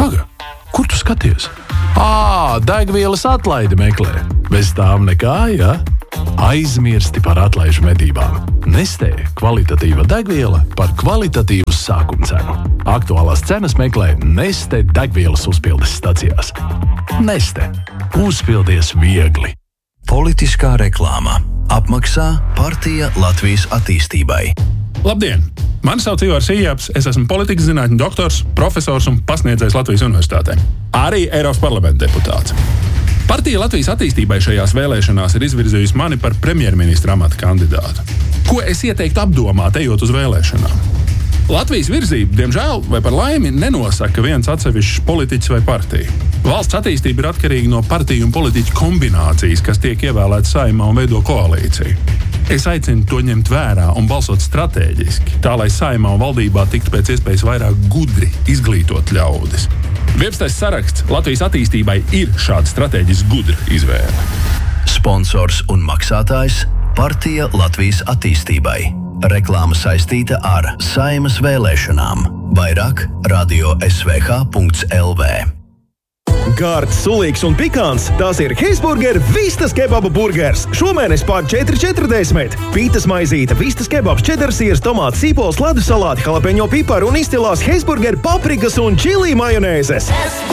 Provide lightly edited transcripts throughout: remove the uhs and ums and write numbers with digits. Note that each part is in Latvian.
Paga, kur tu skaties? Degvielas atlaidi meklē. Bez tām nekā, ja? Aizmirsti par atlaižu medībām. Nestē kvalitatīva degviela par kvalitatīvu sākuma cenu. Aktuālās cenas meklē Neste degvielas uzpildes stacijās. Neste. Uzpildies viegli. Politiskā reklāma. Apmaksā Partija Latvijas attīstībai. Labdien! Mani sauc Ivars Ījāps, es esmu politikas zinātņu doktors, profesors un pasniedzējs Latvijas universitātē. Arī Eiropas parlamenta deputāts. Partija Latvijas attīstībai šajās vēlēšanās ir izvirzījusi mani par premjerministra amata kandidātu. Ko es ieteiktu apdomāt, ejot uz vēlēšanām? Latvijas virzību, diemžēl vai par laimi, nenosaka viens atsevišķs politiķis vai partija. Valsts attīstība ir atkarīga no partiju un politiķu kombinācijas, kas tiek ievēlētas Saeimā un veido koalīciju. Es aicinu to ņemt vērā un balsot stratēģiski, tā lai Saeimā un valdībā tiktu pēc iespējas vairāk gudri izglītot ļaudis. 11. saraksts Latvijas attīstībai ir šāda stratēģiski gudra izvēle. Sponsors un maksātājs Partija Latvijas attīstībai. Reklāma saistīta ar Saeimas vēlēšanām. Vairāk radio svh.lv. Gards, sulīgs un pikants, tās ir Heisburger Vistas kebaba burgers. Šomēnes pār 4,40. Pītas maizīte, Vistas kebabs, čedersieras, tomāts, sīpols, ledus salāti, jalapeņo piparu un izcilās Heisburger paprikas un čili majonēzes.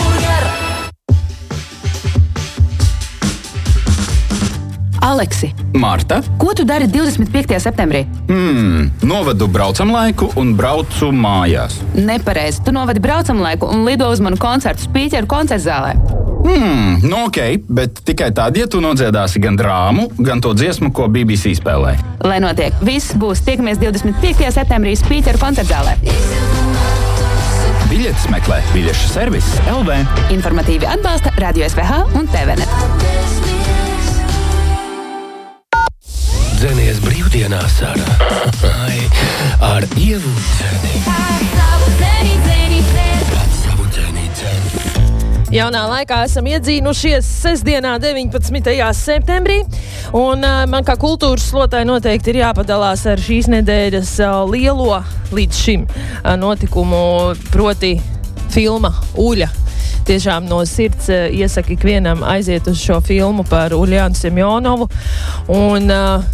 Aleksi, Marta, ko tu dari 25. septembrī? Novedu braucamlaiku un braucu mājās. Nepareizi, tu novadi braucamlaiku un lido uz manu koncertu Spīķeru koncertzālē. Ok, bet tikai tad, ja tu nodziedāsi gan drāmu, gan to dziesmu, ko BBC spēlē. Lai notiek, viss būs. Tiekamies 25. septembrī Spīķeru koncertzālē. Biļetes meklē biļešu servis LV. Informatīvi atbalsta Radio SVH un TVNet. Dzenies brīvdienās ar Ievu Dzeni. Jaunā laikā esam iedzīnušies sestdienā 19. septembrī, un man kā kultūras slotai noteikti ir jāpadalās ar šīs nedēļas lielo līdz šim notikumu, proti filma Uļa. Tiešām no sirds iesaku ikvienam aiziet uz šo filmu par Uljānu Semjonovu, un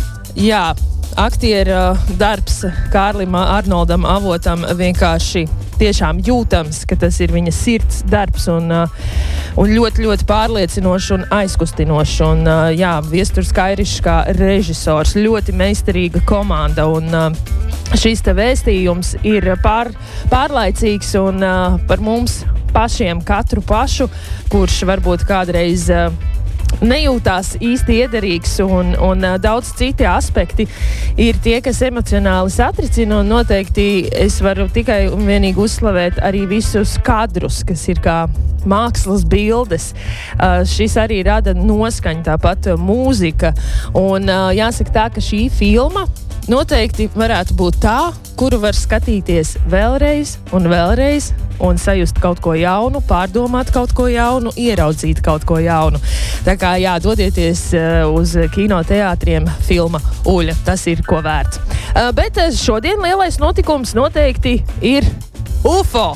aktiera darbs Kārlim Arnoldam Avotam vienkārši tiešām jūtams, ka tas ir viņa sirds darbs un ļoti, ļoti pārliecinošs un aizkustinošs. Un Viesturs Kairišs kā režisors, ļoti meistarīga komanda, un šis te vēstījums ir pārlaicīgs un par mums pašiem, katru pašu, kurš varbūt kādreiz nejūtās īsti iederīgs, un daudz citi aspekti ir tie, kas emocionāli satricina, un noteikti es varu tikai un vienīgi uzslavēt arī visus kadrus, kas ir kā mākslas bildes. Šis arī rada noskaņu, tāpat mūzika, un jāsaka tā, ka šī filma noteikti varētu būt tā, kuru var skatīties vēlreiz un sajust kaut ko jaunu, pārdomāt kaut ko jaunu, ieraudzīt kaut ko jaunu. Tā kā dodieties uz kinoteātriem filma Uļa, tas ir ko vērts. Bet šodien lielais notikums noteikti ir UFO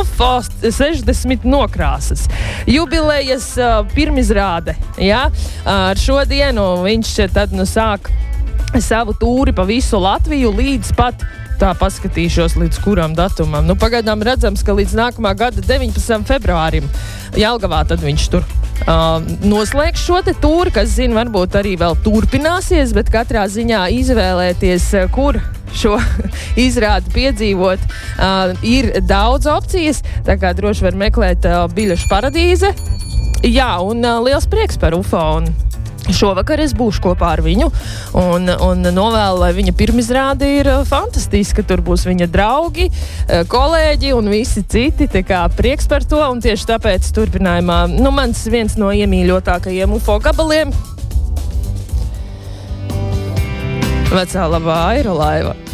60 nokrāsas. Jubilejas pirmizrāde. Ar šodienu viņš tad sāk savu tūri pa visu Latviju līdz pat, tā paskatīšos līdz kuram datumam. Pagaidām redzams, ka līdz nākamā gada 19. februārim Jelgavā tad viņš tur noslēgs šo te tūri, kas zina, varbūt arī vēl turpināsies, bet katrā ziņā izvēlēties, kur šo izrādi piedzīvot, ir daudz opcijas, tā kā droši var meklēt biļešu paradīze. Un liels prieks par UFO, un šovakar es būšu kopā ar viņu un novēlu, lai viņa pirmizrāde ir fantastiska. Tur būs viņa draugi, kolēģi un visi citi. Tā kā prieks par to, un tieši tāpēc turpinājumā mans viens no iemīļotākajiem UFO gabaliem. Vecā labā aerolaiva.